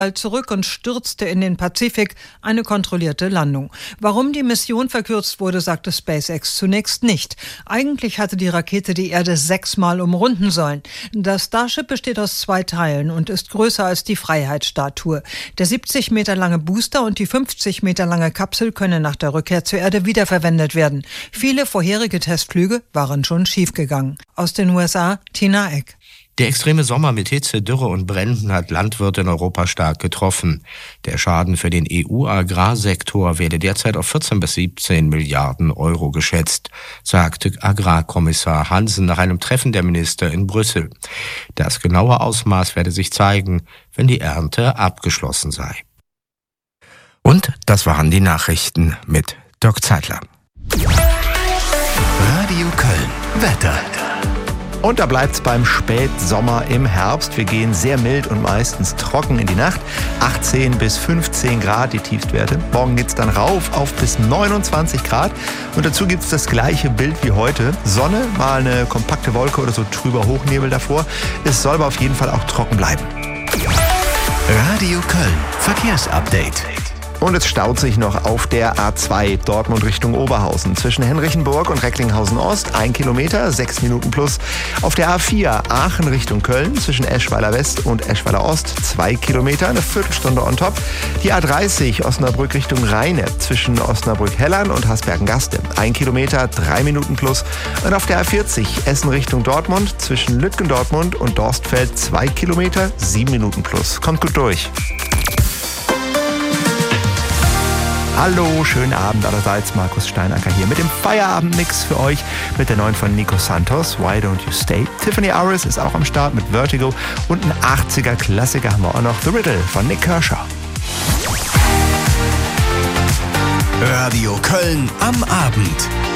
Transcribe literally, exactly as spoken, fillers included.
zurück und stürzte in den Pazifik, eine kontrollierte Landung. Warum die Mission verkürzt wurde, sagte SpaceX zunächst nicht. Eigentlich hatte die Rakete die Erde sechsmal umrunden sollen. Das Starship besteht aus zwei Teilen und ist größer als die Freiheitsstatue. Der siebzig Meter lange Booster und die fünfzig Meter lange Kapsel können nach der Rückkehr zur Erde wiederverwendet werden. Viele vorherige Testflüge waren schon schiefgegangen. Aus den U S A, Tina Eck. Der extreme Sommer mit Hitze, Dürre und Bränden hat Landwirte in Europa stark getroffen. Der Schaden für den E U-Agrarsektor werde derzeit auf vierzehn bis siebzehn Milliarden Euro geschätzt, sagte Agrarkommissar Hansen nach einem Treffen der Minister in Brüssel. Das genaue Ausmaß werde sich zeigen, wenn die Ernte abgeschlossen sei. Und das waren die Nachrichten mit Dirk Zeitler. Radio Köln. Wetter. Und da bleibt's beim Spätsommer im Herbst. Wir gehen sehr mild und meistens trocken in die Nacht. achtzehn bis fünfzehn Grad die Tiefstwerte. Morgen geht's dann rauf auf bis neunundzwanzig Grad. Und dazu gibt's das gleiche Bild wie heute. Sonne, mal eine kompakte Wolke oder so trüber Hochnebel davor. Es soll aber auf jeden Fall auch trocken bleiben. Radio Köln. Verkehrsupdate. Und es staut sich noch auf der A zwei Dortmund Richtung Oberhausen. Zwischen Henrichenburg und Recklinghausen Ost ein Kilometer, sechs Minuten plus. Auf der A vier Aachen Richtung Köln zwischen Eschweiler West und Eschweiler Ost zwei Kilometer, eine Viertelstunde on top. Die A dreißig Osnabrück Richtung Rheine zwischen Osnabrück-Hellern und Hasbergen-Gaste ein Kilometer, drei Minuten plus. Und auf der A vierzig Essen Richtung Dortmund zwischen Lütgendortmund und Dorstfeld zwei Kilometer, sieben Minuten plus. Kommt gut durch. Hallo, schönen Abend allerseits. Markus Steinacker hier mit dem Feierabendmix für euch mit der neuen von Nico Santos, Why Don't You Stay. Tiffany Harris ist auch am Start mit Vertigo und ein achtziger Klassiker haben wir auch noch, The Riddle von Nick Kershaw. Radio Köln am Abend.